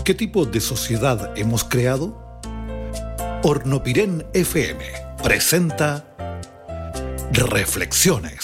¿Qué tipo de sociedad hemos creado? Hornopiren FM presenta Reflexiones.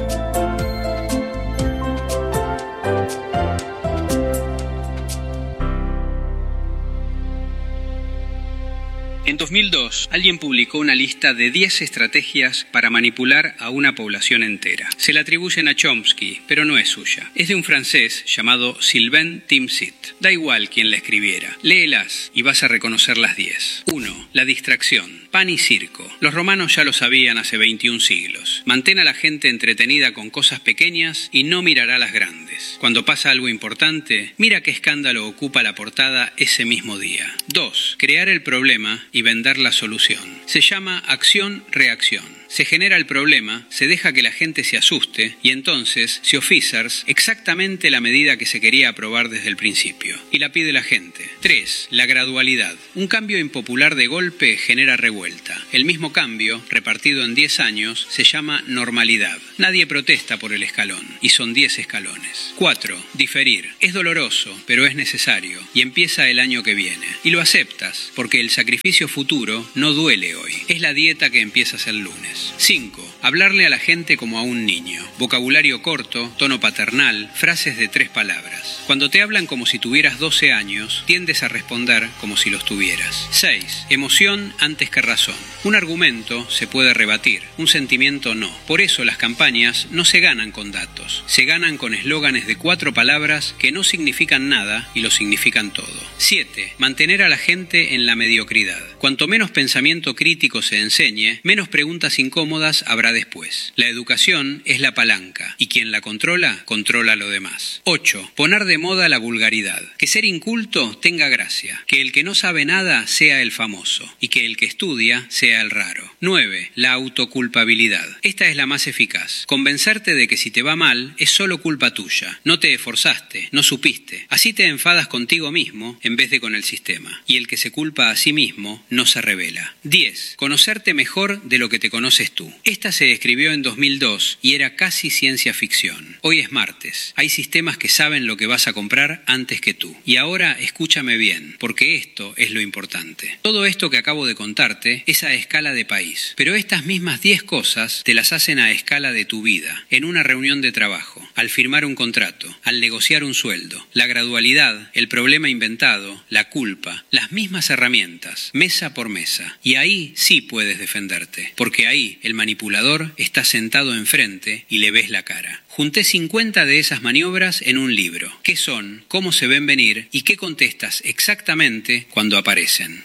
En 2002, alguien publicó una lista de 10 estrategias para manipular a una población entera. Se la atribuyen a Chomsky, pero no es suya. Es de un francés llamado Sylvain Timsit. Da igual quién la escribiera. Léelas y vas a reconocer las 10. 1. La distracción. Pan y circo. Los romanos ya lo sabían hace 21 siglos. Mantén a la gente entretenida con cosas pequeñas y no mirará las grandes. Cuando pasa algo importante, mira qué escándalo ocupa la portada ese mismo día. 2. Crear el problema y vender la solución. Se llama acción-reacción. Se genera el problema, se deja que la gente se asuste y entonces se officers exactamente la medida que se quería aprobar desde el principio. Y la pide la gente. 3. La gradualidad. Un cambio impopular de golpe genera revuelta. El mismo cambio, repartido en 10 años, se llama normalidad. Nadie protesta por el escalón, y son 10 escalones. 4. Diferir. Es doloroso, pero es necesario, y empieza el año que viene. Y lo aceptas, porque el sacrificio futuro no duele hoy. Es la dieta que empiezas el lunes. 5. Hablarle a la gente como a un niño. Vocabulario corto, tono paternal, frases de 3 palabras. Cuando te hablan como si tuvieras 12 años, tiendes a responder como si los tuvieras. 6. Emoción antes que razón. Un argumento se puede rebatir, un sentimiento no. Por eso las campañas no se ganan con datos. Se ganan con eslóganes de 4 palabras que no significan nada y lo significan todo. 7. Mantener a la gente en la mediocridad. Cuanto menos pensamiento crítico se enseñe, menos preguntas incómodas habrá después. La educación es la palanca y quien la controla, controla lo demás. 8. Poner de moda la vulgaridad. Que ser inculto tenga gracia. Que el que no sabe nada sea el famoso y que el que estudia sea el raro. 9. La autoculpabilidad. Esta es la más eficaz. Convencerte de que si te va mal es solo culpa tuya. No te esforzaste, no supiste. Así te enfadas contigo mismo en vez de con el sistema. Y el que se culpa a sí mismo no se revela. 10. Conocerte mejor de lo que te conoces tú. Esta se escribió en 2002 y era casi ciencia ficción. Hoy es martes. Hay sistemas que saben lo que vas a comprar antes que tú. Y ahora escúchame bien, porque esto es lo importante. Todo esto que acabo de contarte es a escala de país. Pero estas mismas 10 cosas te las hacen a escala de tu vida, en una reunión de trabajo, al firmar un contrato, al negociar un sueldo. La gradualidad, el problema inventado, la culpa, las mismas herramientas, mesa por mesa. Y ahí sí puedes defenderte, porque ahí el manipulador está sentado enfrente y le ves la cara. Junté 50 de esas maniobras en un libro. ¿Qué son? ¿Cómo se ven venir? ¿Y qué contestas exactamente cuando aparecen?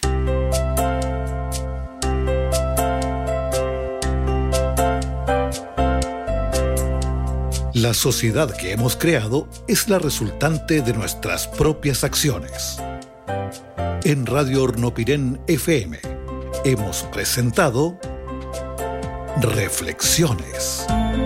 La sociedad que hemos creado es la resultante de nuestras propias acciones. En Radio Hornopiren FM hemos presentado Reflexiones.